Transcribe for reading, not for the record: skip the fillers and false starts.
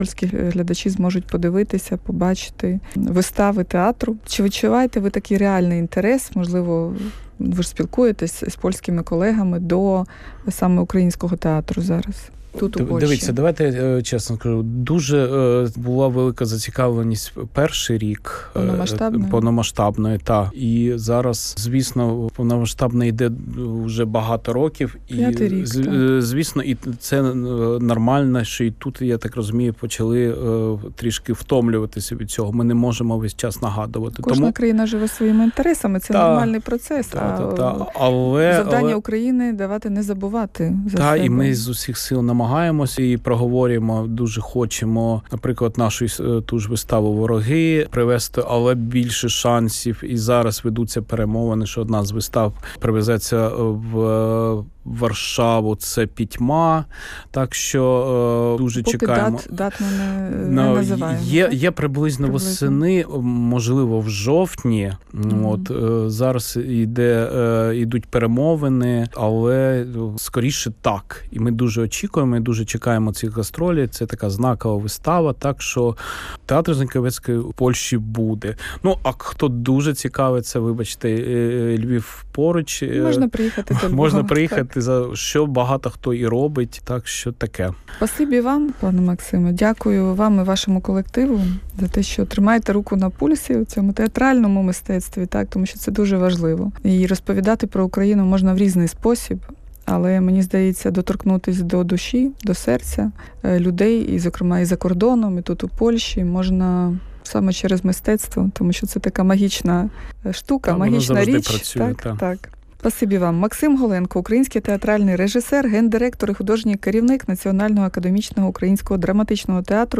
Польські глядачі зможуть подивитися, побачити вистави театру. Чи відчуваєте ви такий реальний інтерес, можливо, ви ж спілкуєтесь з польськими колегами до саме українського театру зараз? Тут у Польщі. Дивіться, давайте чесно скажу, дуже була велика зацікавленість перший рік повномасштабної, і зараз, звісно, повномасштабна йде вже багато років, і 5-й рік, звісно, і це нормально, що і тут, я так розумію, почали трішки втомлюватися від цього. Ми не можемо весь час нагадувати. Кожна країна живе своїми інтересами, це нормальний процес. Але завдання України давати не забувати за себе. І ми з усіх сил намагаємося і проговорюємо, дуже хочемо, наприклад, нашу ту ж виставу «Вороги» привезти, але більше шансів. І зараз ведуться перемовини, що одна з вистав привезеться в Варшаву, це «Пітьма», так що дуже поки чекаємо. Дат ми не називаємо. Є приблизно восени, можливо, в жовтні. Зараз йдуть перемовини, але скоріше так. І ми дуже очікуємо, і дуже чекаємо цих гастролей. Це така знакова вистава, так що театр Заньковецької у Польщі буде. А хто дуже цікавиться, вибачте, Львів поруч. Можна приїхати. Можна приїхати, за що багато хто і робить, так що таке. Спасибі вам, пане Максиме. Дякую вам і вашому колективу за те, що тримаєте руку на пульсі у цьому театральному мистецтві, так, тому що це дуже важливо. І розповідати про Україну можна в різний спосіб, але, мені здається, доторкнутися до душі, до серця людей, і, зокрема, і за кордоном, і тут у Польщі можна саме через мистецтво, тому що це така магічна штука, магічна річ. Працює, так. Спасибі вам. Максим Голенко, український театральний режисер, гендиректор і художній керівник Національного академічного українського драматичного театру